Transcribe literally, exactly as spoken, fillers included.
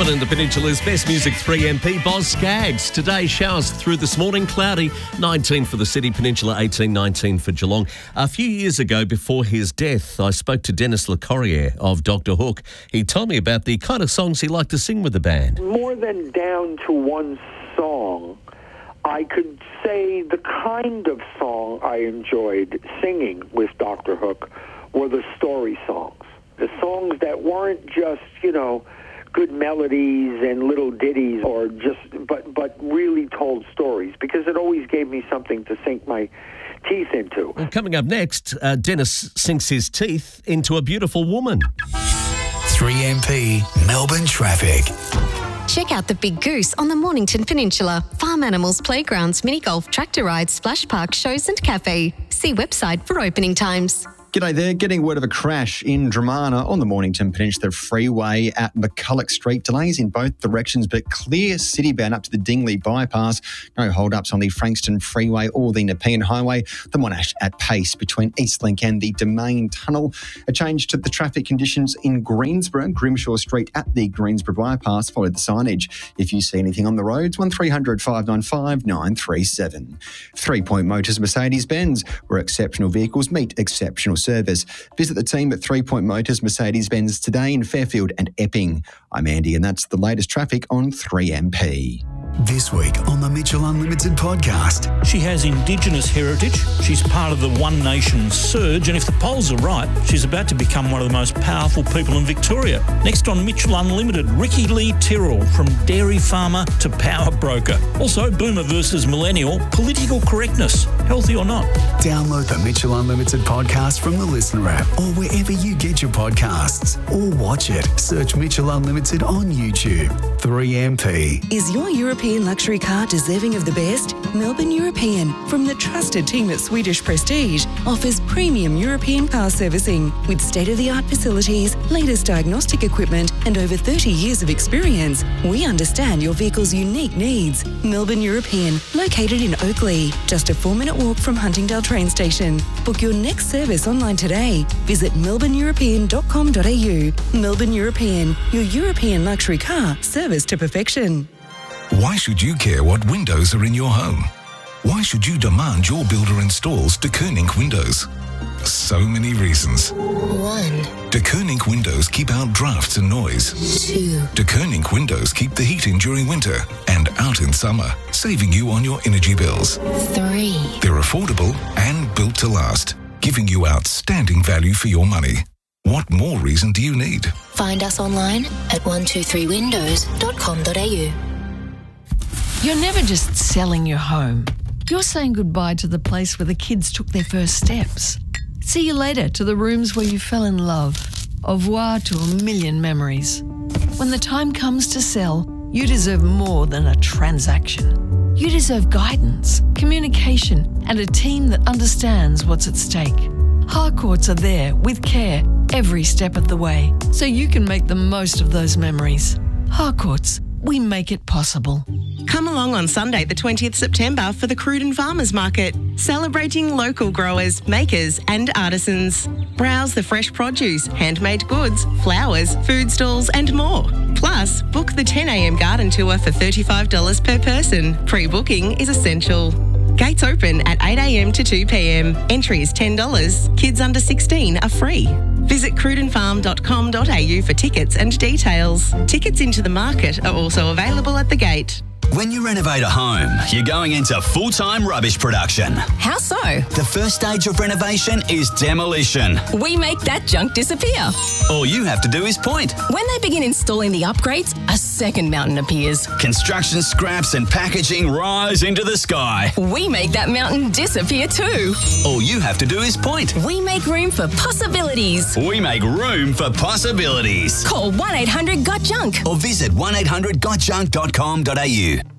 Melbourne and the Peninsula's best music three M P, Boz Scaggs. Today, showers through this morning, cloudy, nineteen for the city, Peninsula eighteen, nineteen for Geelong. A few years ago, before his death, I spoke to Dennis LeCorrier of Doctor Hook. He told me about the kind of songs he liked to sing with the band. More than down to one song, I could say the kind of song I enjoyed singing with Doctor Hook were the story songs. The songs that weren't just, you know, good melodies and little ditties, or just, but but really told stories, because it always gave me something to sink my teeth into. Well, coming up next, uh, Dennis sinks his teeth into a beautiful woman. three M P Melbourne traffic. Check out the Big Goose on the Mornington Peninsula. Farm animals, playgrounds, mini golf, tractor rides, splash park, shows and cafe. See website for opening times. G'day there. Getting word of a crash in Dramana on the Mornington Peninsula Freeway at McCulloch Street. Delays in both directions, but clear citybound up to the Dingley bypass. No hold-ups on the Frankston Freeway or the Nepean Highway. The Monash at pace between Eastlink and the Domain Tunnel. A change to the traffic conditions in Greensboro. Grimshaw Street at the Greensboro bypass. Follow the signage. If you see anything on the roads, one three hundred, five nine five, nine three seven. Three Point Motors Mercedes-Benz, where exceptional vehicles meet exceptional service. Visit the team at Three Point Motors Mercedes-Benz today in Fairfield and Epping. I'm Andy, and that's the latest traffic on three M P. This week on the Mitchell Unlimited podcast. She has Indigenous heritage. She's part of the One Nation surge, and if the polls are right, she's about to become one of the most powerful people in Victoria. Next on Mitchell Unlimited, Ricky Lee Tyrrell, from dairy farmer to power broker. Also, Boomer versus Millennial, political correctness, healthy or not. Download the Mitchell Unlimited podcast from the Listener app or wherever you get your podcasts. Or watch it. Search Mitchell Unlimited on YouTube. three M P. Is your European luxury car deserving of the best? Melbourne European, from the trusted team at Swedish Prestige, offers premium European car servicing with state-of-the-art facilities, latest diagnostic equipment and over thirty years of experience. We understand your vehicle's unique needs. Melbourne European, located in Oakley, just a four-minute walk from Huntingdale train station. Book your next service online today. Visit melbourne european dot com dot a u. Melbourne European, your European luxury car serviced to perfection. Why should you care what windows are in your home? Why should you demand your builder installs De Koning windows? So many reasons. One. De Koning windows keep out drafts and noise. Two. De Koning windows keep the heat in during winter and out in summer, saving you on your energy bills. Three. They're affordable and built to last, giving you outstanding value for your money. What more reason do you need? Find us online at one two three windows dot com dot a u. You're never just selling your home. You're saying goodbye to the place where the kids took their first steps. See you later to the rooms where you fell in love. Au revoir to a million memories. When the time comes to sell, you deserve more than a transaction. You deserve guidance, communication, and a team that understands what's at stake. Harcourts are there with care every step of the way, so you can make the most of those memories. Harcourts, we make it possible. Come along on Sunday the twentieth of September for the Cruden Farmers Market, celebrating local growers, makers and artisans. Browse the fresh produce, handmade goods, flowers, food stalls and more. Plus, book the ten a m garden tour for thirty-five dollars per person. Pre-booking is essential. Gates open at eight a m to two p m. Entry is ten dollars. Kids under sixteen are free. Visit cruden farm dot com dot a u for tickets and details. Tickets into the market are also available at the gate. When you renovate a home, you're going into full-time rubbish production. How so? The first stage of renovation is demolition. We make that junk disappear. All you have to do is point. When they begin installing the upgrades, a second mountain appears. Construction scraps and packaging rise into the sky. We make that mountain disappear too. All you have to do is point. We make room for possibilities. We make room for possibilities. Call one eight hundred got junk or visit one eight hundred got junk dot com dot a u.